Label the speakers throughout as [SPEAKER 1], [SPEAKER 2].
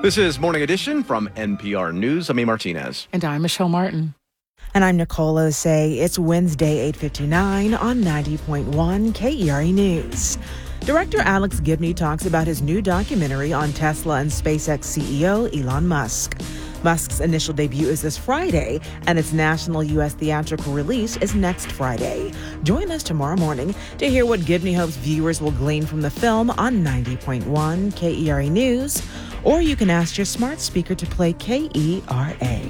[SPEAKER 1] This is Morning Edition from NPR News. I'm A. Martinez.
[SPEAKER 2] And I'm Michelle Martin.
[SPEAKER 3] And I'm Nicole Osei. It's Wednesday, 8:59 on 90.1 KERA News. Director Alex Gibney talks about his new documentary on Tesla and SpaceX CEO Elon Musk. Musk's initial debut is this Friday, and its national U.S. theatrical release is next Friday. Join us tomorrow morning to hear what Gibney hopes viewers will glean from the film on 90.1 KERA News, or you can ask your smart speaker to play KERA.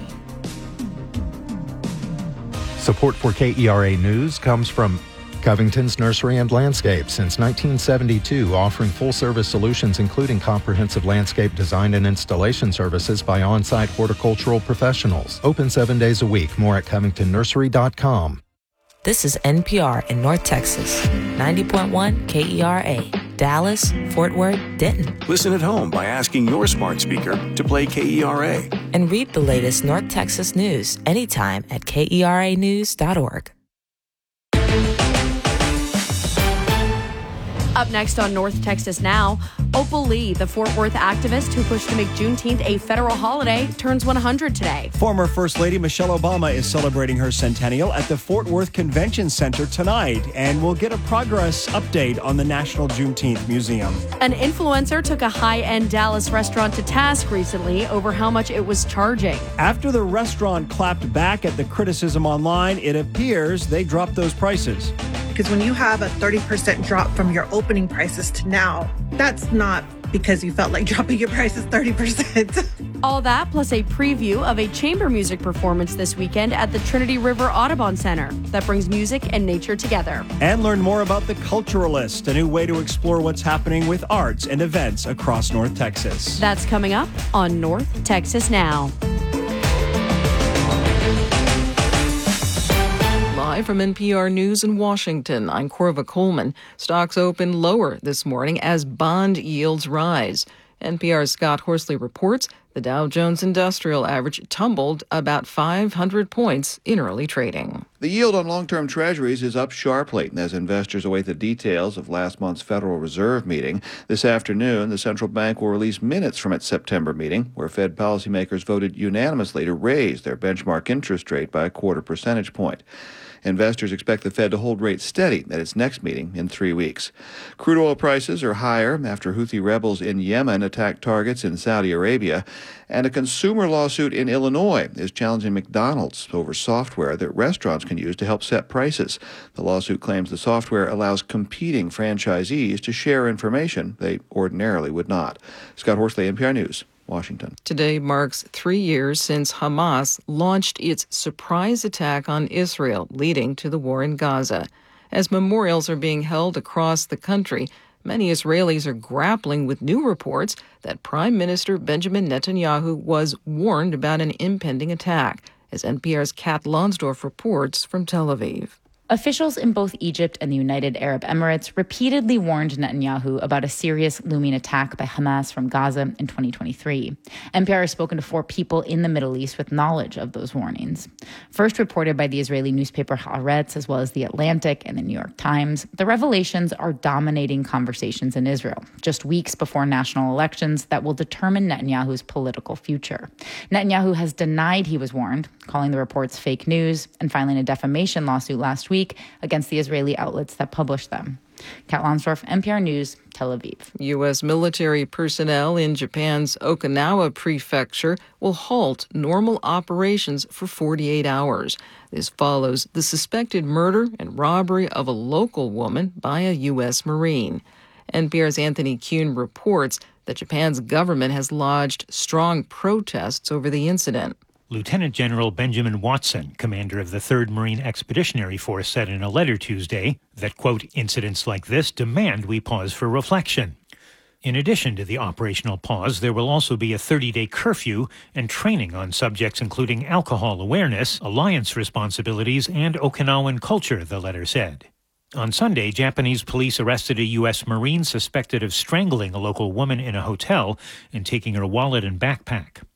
[SPEAKER 4] Support for KERA News comes from Covington's Nursery and Landscape since 1972, offering full-service solutions including comprehensive landscape design and installation services by on-site horticultural professionals. Open 7 days a week. More at covingtonnursery.com.
[SPEAKER 5] This is NPR in North Texas. 90.1 KERA. Dallas, Fort Worth, Denton.
[SPEAKER 6] Listen at home by asking your smart speaker to play KERA.
[SPEAKER 5] And read the latest North Texas news anytime at KERAnews.org.
[SPEAKER 7] Up next on North Texas Now, Opal Lee, the Fort Worth activist who pushed to make Juneteenth a federal holiday, turns 100 today.
[SPEAKER 8] Former First Lady Michelle Obama is celebrating her centennial at the Fort Worth Convention Center tonight, and we'll get a progress update on the National Juneteenth Museum.
[SPEAKER 7] An influencer took a high-end Dallas restaurant to task recently over how much it was charging.
[SPEAKER 8] After the restaurant clapped back at the criticism online, it appears they dropped those prices.
[SPEAKER 9] Because when you have a 30% drop from your opening prices to now, that's not because you felt like dropping your prices 30%.
[SPEAKER 7] All that plus a preview of a chamber music performance this weekend at the Trinity River Audubon Center that brings music and nature together.
[SPEAKER 8] And learn more about The Culturalist, a new way to explore what's happening with arts and events across North Texas.
[SPEAKER 7] That's coming up on North Texas Now.
[SPEAKER 2] Live from NPR News in Washington, I'm Corva Coleman. Stocks open lower this morning as bond yields rise. NPR's Scott Horsley reports the Dow Jones Industrial Average tumbled about 500 points in early trading.
[SPEAKER 10] The yield on long-term treasuries is up sharply as investors await the details of last month's Federal Reserve meeting. This afternoon, the central bank will release minutes from its September meeting, where Fed policymakers voted unanimously to raise their benchmark interest rate by a quarter percentage point. Investors expect the Fed to hold rates steady at its next meeting in 3 weeks. Crude oil prices are higher after Houthi rebels in Yemen attacked targets in Saudi Arabia, and a consumer lawsuit in Illinois is challenging McDonald's over software that restaurants can use to help set prices. The lawsuit claims the software allows competing franchisees to share information they ordinarily would not. Scott Horsley, NPR News, Washington.
[SPEAKER 2] Today marks 3 years since Hamas launched its surprise attack on Israel, leading to the war in Gaza. As memorials are being held across the country, many Israelis are grappling with new reports that Prime Minister Benjamin Netanyahu was warned about an impending attack, as NPR's Kat Lonsdorf reports from Tel Aviv.
[SPEAKER 11] Officials in both Egypt and the United Arab Emirates repeatedly warned Netanyahu about a serious looming attack by Hamas from Gaza in 2023. NPR has spoken to 4 people in the Middle East with knowledge of those warnings. First reported by the Israeli newspaper Haaretz, as well as The Atlantic and the New York Times, the revelations are dominating conversations in Israel, just weeks before national elections that will determine Netanyahu's political future. Netanyahu has denied he was warned, calling the reports fake news and filing a defamation lawsuit last week against the Israeli outlets that published them. Kat Lonsdorf, NPR News, Tel Aviv.
[SPEAKER 2] U.S. military personnel in Japan's Okinawa prefecture will halt normal operations for 48 hours. This follows the suspected murder and robbery of a local woman by a U.S. Marine. NPR's Anthony Kuhn reports that Japan's government has lodged strong protests over the incident.
[SPEAKER 12] Lieutenant General Benjamin Watson, commander of the 3rd Marine Expeditionary Force, said in a letter Tuesday that, quote, incidents like this demand we pause for reflection. In addition to the operational pause, there will also be a 30-day curfew and training on subjects including alcohol awareness, alliance responsibilities, and Okinawan culture, the letter said. On Sunday, Japanese police arrested a U.S. Marine suspected of strangling a local woman in a hotel and taking her wallet and backpack.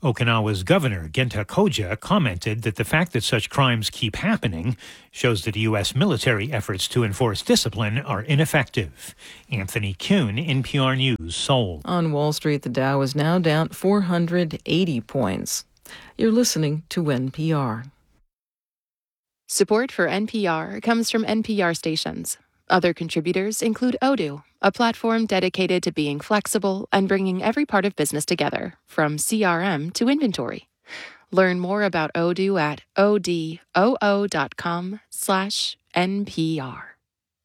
[SPEAKER 12] Okinawa's governor, Genta Koja, commented that the fact that such crimes keep happening shows that U.S. military efforts to enforce discipline are ineffective. Anthony Kuhn, NPR News, Seoul.
[SPEAKER 2] On Wall Street, the Dow is now down 480 points. You're listening to NPR.
[SPEAKER 13] Support for NPR comes from NPR stations. Other contributors include Odoo, a platform dedicated to being flexible and bringing every part of business together, from CRM to inventory. Learn more about Odoo at odoo.com/NPR.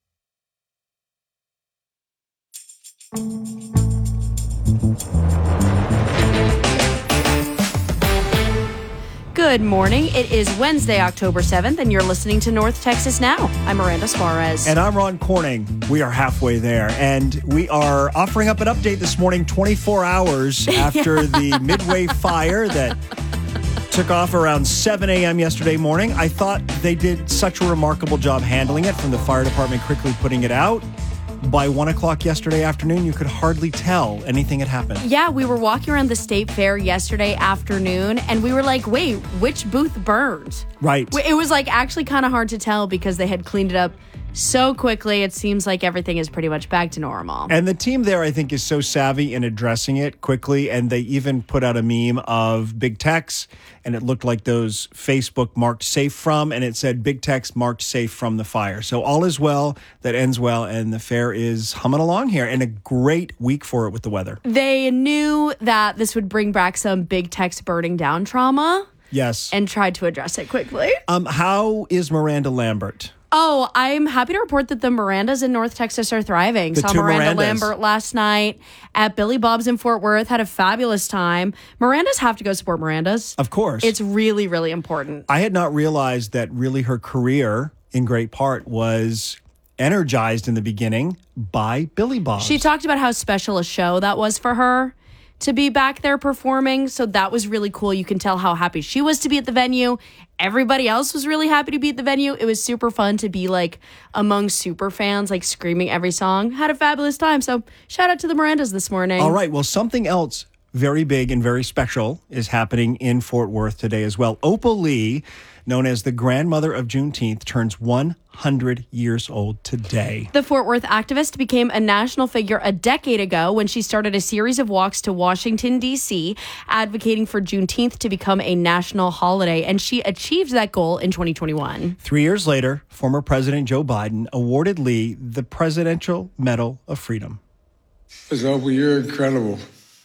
[SPEAKER 7] Good morning. It is Wednesday, October 7th, and you're listening to North Texas Now. I'm Miranda Suarez.
[SPEAKER 8] And I'm Ron Corning. We are halfway there, and we are offering up an update this morning, 24 hours after the Midway fire that took off around 7 a.m. yesterday morning. I thought they did such a remarkable job handling it, from the fire department quickly putting it out. By 1 o'clock yesterday afternoon, you could hardly tell anything had happened.
[SPEAKER 7] Yeah, we were walking around the state fair yesterday afternoon, and we were like, wait, which booth burned?
[SPEAKER 8] Right.
[SPEAKER 7] It was like actually kind of hard to tell because they had cleaned it up so quickly. It seems like everything is pretty much back to normal.
[SPEAKER 8] And the team there, I think, is so savvy in addressing it quickly. And they even put out a meme of Big Tex, and it looked like those Facebook marked safe from, and it said Big Tex marked safe from the fire. So all is well that ends well, and the fair is humming along here, and a great week for it with the weather.
[SPEAKER 7] They knew that this would bring back some Big Tex burning down trauma.
[SPEAKER 8] Yes.
[SPEAKER 7] And tried to address it quickly.
[SPEAKER 8] How is Miranda Lambert?
[SPEAKER 7] Oh, I'm happy to report that the Mirandas in North Texas are thriving.
[SPEAKER 8] The
[SPEAKER 7] Saw
[SPEAKER 8] two
[SPEAKER 7] Miranda
[SPEAKER 8] Mirandas.
[SPEAKER 7] Lambert last night at Billy Bob's in Fort Worth. Had a fabulous time. Mirandas have to go support Mirandas.
[SPEAKER 8] Of course.
[SPEAKER 7] It's really, really important.
[SPEAKER 8] I had not realized that really her career, in great part, was energized in the beginning by Billy Bob.
[SPEAKER 7] She talked about how special a show that was for her to be back there performing. So that was really cool. You can tell how happy she was to be at the venue. Everybody else was really happy to be at the venue. It was super fun to be like among super fans, like screaming every song. Had a fabulous time. So shout out to the Mirandas this morning.
[SPEAKER 8] All right. Well, something else very big and very special is happening in Fort Worth today as well. Opal Lee, known as the grandmother of Juneteenth, turns 100 years old today.
[SPEAKER 7] The Fort Worth activist became a national figure a decade ago when she started a series of walks to Washington, D.C., advocating for Juneteenth to become a national holiday, and she achieved that goal in 2021.
[SPEAKER 8] 3 years later, former President Joe Biden awarded Lee the Presidential Medal of Freedom.
[SPEAKER 14] Ms. Opal, you're incredible.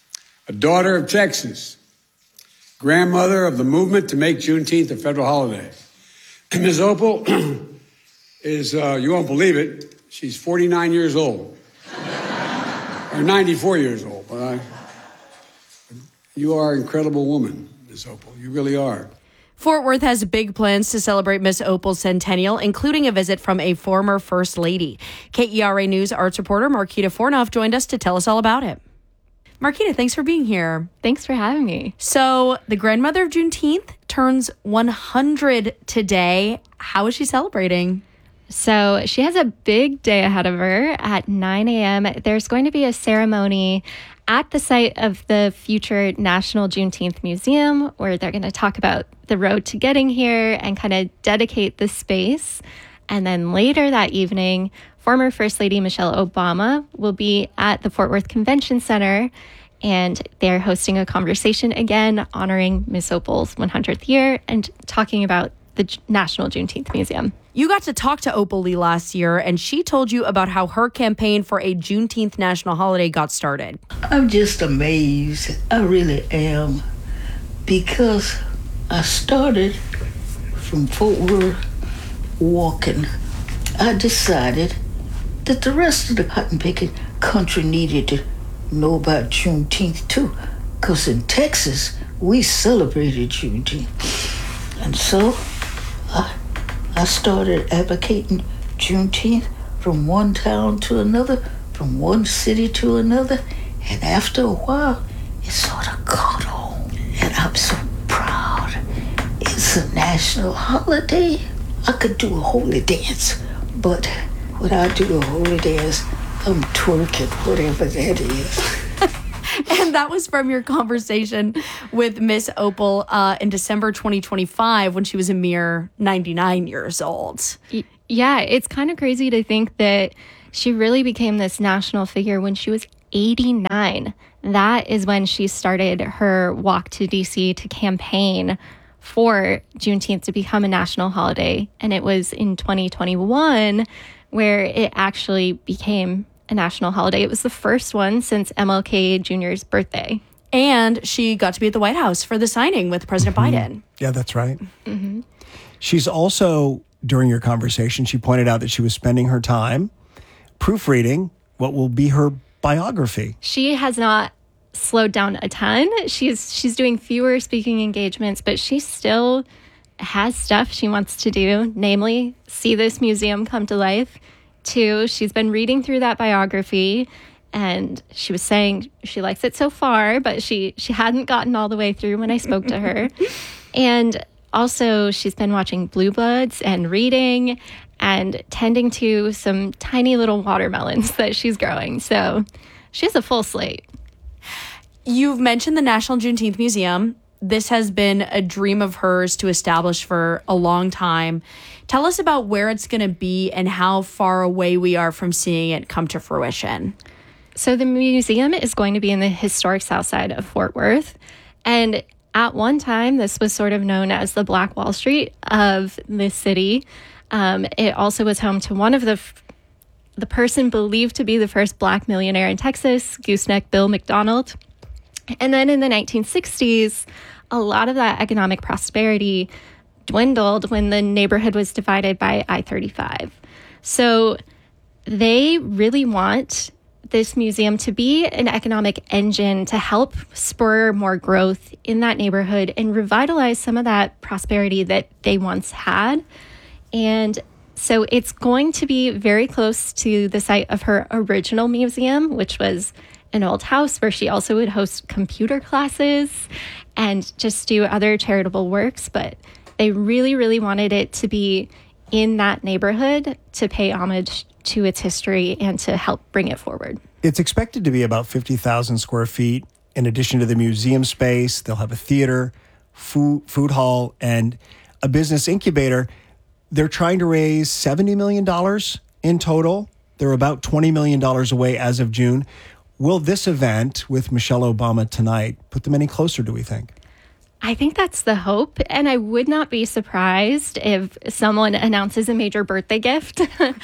[SPEAKER 14] A daughter of Texas, grandmother of the movement to make Juneteenth a federal holiday. Ms. Opal is, you won't believe it, she's 49 years old. Or 94 years old. But you are an incredible woman, Ms. Opal. You really are.
[SPEAKER 7] Fort Worth has big plans to celebrate Miss Opal's centennial, including a visit from a former First Lady. KERA News arts reporter Marquita Fornoff joined us to tell us all about it. Marquita, thanks for being here.
[SPEAKER 15] Thanks for having me.
[SPEAKER 7] So the grandmother of Juneteenth turns 100 today. How is she celebrating?
[SPEAKER 15] So she has a big day ahead of her at 9 a.m. There's going to be a ceremony at the site of the future National Juneteenth Museum, where they're going to talk about the road to getting here and kind of dedicate the space. And then later that evening, former First Lady Michelle Obama will be at the Fort Worth Convention Center, and they're hosting a conversation again honoring Miss Opal's 100th year and talking about the National Juneteenth Museum.
[SPEAKER 7] You got to talk to Opal Lee last year, and she told you about how her campaign for a Juneteenth national holiday got started.
[SPEAKER 16] I'm just amazed. I really am. Because I started from Fort Worth walking. I decided that the rest of the cotton picking country needed to know about Juneteenth too. Because in Texas, we celebrated Juneteenth. And so I started advocating Juneteenth from one town to another, from one city to another. And after a while, it sort of caught on. And I'm so proud. It's a national holiday. I could do a holy dance, but when I do a holy dance, I'm twerking, whatever that is.
[SPEAKER 7] And that was from your conversation with Miss Opal in December 2025 when she was a mere 99 years old.
[SPEAKER 15] Yeah, it's kind of crazy to think that she really became this national figure when she was 89. That is when she started her walk to DC to campaign for Juneteenth to become a national holiday. And it was in 2021 where it actually became a national holiday. It was the first one since MLK Jr.'s birthday.
[SPEAKER 7] And she got to be at the White House for the signing with President Biden.
[SPEAKER 8] Yeah, that's right. She's also, during your conversation, she pointed out that she was spending her time proofreading what will be her biography.
[SPEAKER 15] She has not slowed down a ton. She's doing fewer speaking engagements, but she still has stuff she wants to do, namely see this museum come to life. 2, she's been reading through that biography, and she was saying she likes it so far, but she hadn't gotten all the way through when I spoke to her. And also, she's been watching Blue Bloods and reading and tending to some tiny little watermelons that she's growing. So she has a full slate.
[SPEAKER 7] You've mentioned the National Juneteenth Museum. This has been a dream of hers to establish for a long time. Tell us about where it's going to be and how far away we are from seeing it come to fruition.
[SPEAKER 15] So the museum is going to be in the historic south side of Fort Worth. And at one time, this was sort of known as the Black Wall Street of the city. It also was home to one of the person believed to be the first Black millionaire in Texas, Gooseneck Bill McDonald. And then in the 1960s, a lot of that economic prosperity dwindled when the neighborhood was divided by I-35. So they really want this museum to be an economic engine to help spur more growth in that neighborhood and revitalize some of that prosperity that they once had. And so it's going to be very close to the site of her original museum, which was an old house where she also would host computer classes and just do other charitable works. But they really, really wanted it to be in that neighborhood to pay homage to its history and to help bring it forward.
[SPEAKER 8] It's expected to be about 50,000 square feet. In addition to the museum space, they'll have a theater, food hall, and a business incubator. They're trying to raise $70 million in total. They're about $20 million away as of June. Will this event with Michelle Obama tonight put them any closer, do we think?
[SPEAKER 15] I think that's the hope, and I would not be surprised if someone announces a major birthday gift.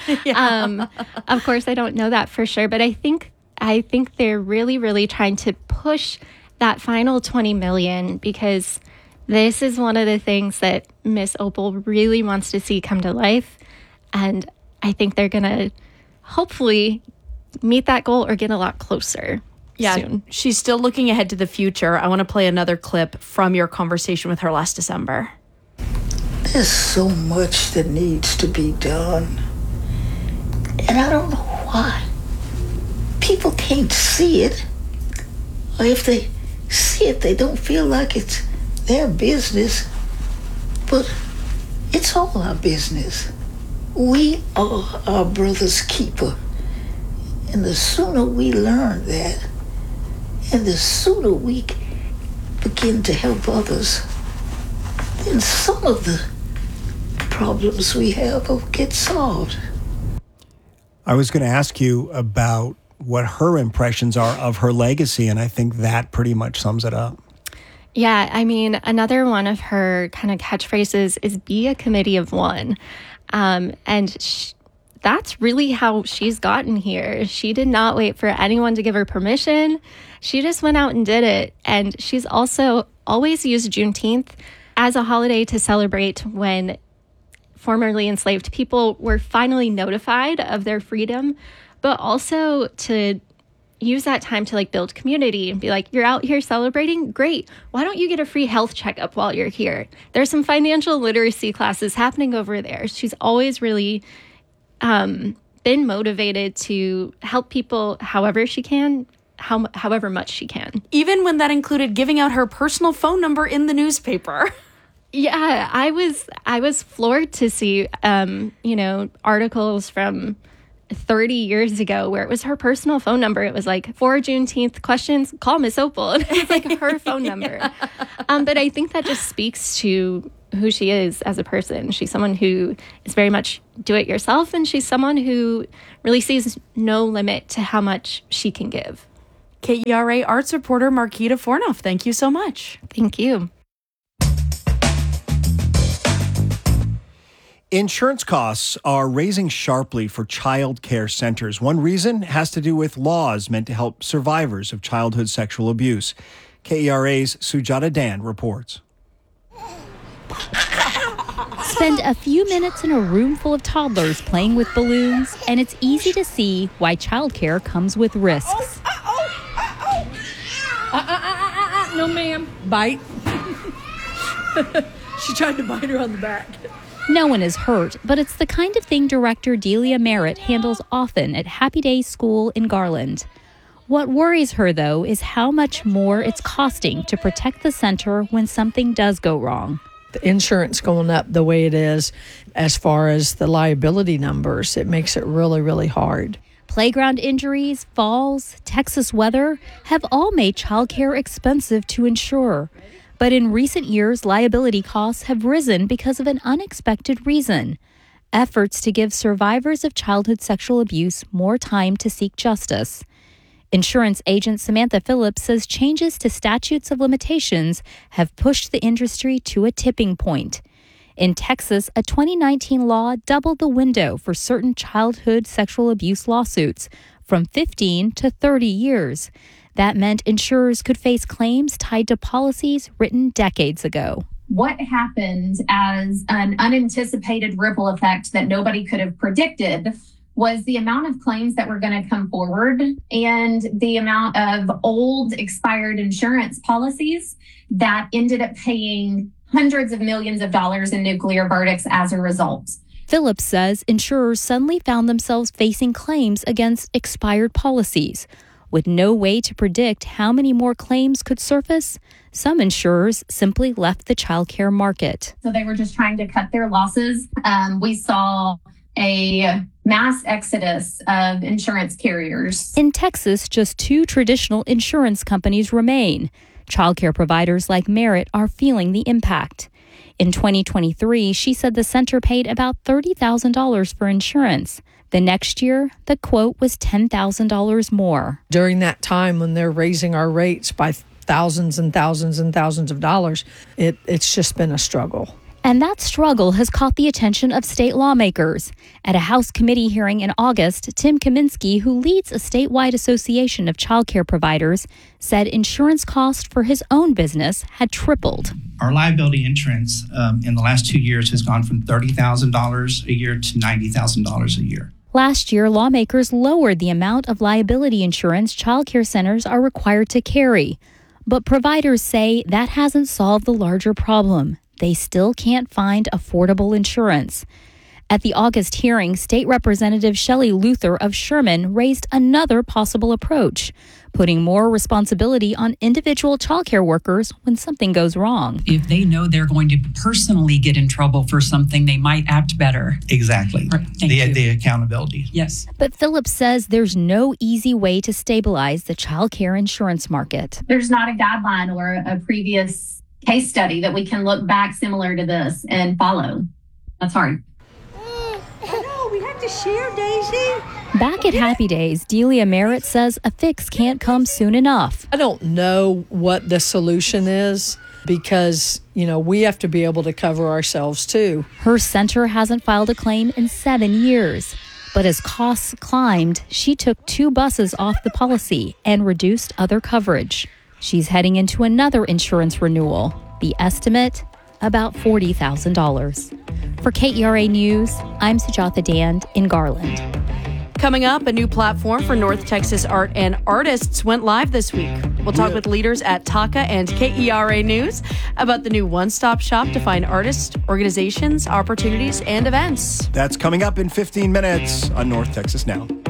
[SPEAKER 15] Of course, I don't know that for sure, but I think they're really, really trying to push that final $20 million because this is one of the things that Miss Opal really wants to see come to life, and I think they're going to hopefully meet that goal or get a lot closer.
[SPEAKER 7] Yeah,
[SPEAKER 15] soon.
[SPEAKER 7] She's still looking ahead to the future. I want to play another clip from your conversation with her last December.
[SPEAKER 16] There's so much that needs to be done. And I don't know why people can't see it. Or if they see it, they don't feel like it's their business. But it's all our business. We are our brother's keeper. And the sooner we learn that, and the sooner we begin to help others, then some of the problems we have will get solved.
[SPEAKER 8] I was going to ask you about what her impressions are of her legacy, and I think that pretty much sums it up.
[SPEAKER 15] Yeah, I mean, another one of her kind of catchphrases is be a committee of one. That's really how she's gotten here. She did not wait for anyone to give her permission. She just went out and did it. And she's also always used Juneteenth as a holiday to celebrate when formerly enslaved people were finally notified of their freedom, but also to use that time to build community and be like, you're out here celebrating? Great. Why don't you get a free health checkup while you're here? There's some financial literacy classes happening over there. She's always really been motivated to help people however she can, however much she can.
[SPEAKER 7] Even when that included giving out her personal phone number in the newspaper.
[SPEAKER 15] Yeah, I was floored to see, articles from 30 years ago where it was her personal phone number. It was like, for Juneteenth questions, call Miss Opal. And it's like her phone number. But I think that just speaks to who she is as a person. She's someone who is very much do-it-yourself, and she's someone who really sees no limit to how much she can give.
[SPEAKER 7] KERA arts reporter Marquita Fornoff, thank you so much.
[SPEAKER 15] Thank you.
[SPEAKER 8] Insurance costs are rising sharply for child care centers. One reason has to do with laws meant to help survivors of childhood sexual abuse. KERA's Sujata Dan reports.
[SPEAKER 17] Spend a few minutes in a room full of toddlers playing with balloons, and it's easy to see why childcare comes with risks.
[SPEAKER 18] No, ma'am. Bite. She tried to bite her on the back.
[SPEAKER 17] No one is hurt, but it's the kind of thing director Delia Merritt handles often at Happy Days School in Garland. What worries her, though, is how much more it's costing to protect the center when something does go wrong.
[SPEAKER 18] The insurance going up the way it is, as far as the liability numbers, it makes it really, really hard.
[SPEAKER 17] Playground injuries, falls, Texas weather have all made childcare expensive to insure. But in recent years, liability costs have risen because of an unexpected reason: efforts to give survivors of childhood sexual abuse more time to seek justice. Insurance agent Samantha Phillips says changes to statutes of limitations have pushed the industry to a tipping point. In Texas, a 2019 law doubled the window for certain childhood sexual abuse lawsuits from 15 to 30 years. That meant insurers could face claims tied to policies written decades ago.
[SPEAKER 19] What happened as an unanticipated ripple effect that nobody could have predicted was the amount of claims that were going to come forward and the amount of old expired insurance policies that ended up paying hundreds of millions of dollars in nuclear verdicts as a result.
[SPEAKER 17] Phillips says insurers suddenly found themselves facing claims against expired policies. With no way to predict how many more claims could surface, some insurers simply left the childcare market.
[SPEAKER 19] So they were just trying to cut their losses. We saw a mass exodus of insurance carriers.
[SPEAKER 17] In Texas, just 2 traditional insurance companies remain. Childcare providers like Merritt are feeling the impact. In 2023, she said the center paid about $30,000 for insurance. The next year, the quote was $10,000 more.
[SPEAKER 18] During that time when they're raising our rates by thousands and thousands and thousands of dollars, it's just been a struggle.
[SPEAKER 17] And that struggle has caught the attention of state lawmakers. At a House committee hearing in August, Tim Kaminsky, who leads a statewide association of childcare providers, said insurance costs for his own business had tripled.
[SPEAKER 20] Our liability insurance in the last 2 years has gone from $30,000 a year to $90,000 a year.
[SPEAKER 17] Last year, lawmakers lowered the amount of liability insurance childcare centers are required to carry. But providers say that hasn't solved the larger problem. They still can't find affordable insurance. At the August hearing, State Representative Shelley Luther of Sherman raised another possible approach, putting more responsibility on individual childcare workers when something goes wrong.
[SPEAKER 21] If they know they're going to personally get in trouble for something, they might act better.
[SPEAKER 20] Exactly.
[SPEAKER 21] Right.
[SPEAKER 20] The accountability.
[SPEAKER 21] Yes.
[SPEAKER 17] But Phillips says there's no easy way to stabilize the childcare insurance market.
[SPEAKER 19] There's not a guideline or a previous case study that we can look back similar to this and follow. That's hard.
[SPEAKER 22] No, we have to share, Daisy.
[SPEAKER 17] Back at Happy Days, Delia Merritt says a fix can't come soon enough.
[SPEAKER 18] I don't know what the solution is because, we have to be able to cover ourselves too.
[SPEAKER 17] Her center hasn't filed a claim in 7 years. But as costs climbed, she took 2 buses off the policy and reduced other coverage. She's heading into another insurance renewal. The estimate, about $40,000. For KERA News, I'm Sujata Dand in Garland.
[SPEAKER 7] Coming up, a new platform for North Texas art and artists went live this week. We'll talk with leaders at TACA and KERA News about the new one-stop shop to find artists, organizations, opportunities, and events.
[SPEAKER 8] That's coming up in 15 minutes on North Texas Now.